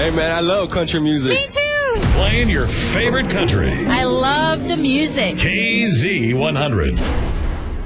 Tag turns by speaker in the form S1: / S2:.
S1: Hey, man, I love country music.
S2: Me too.
S3: Playing your favorite country.
S2: I love the music.
S3: KZ100.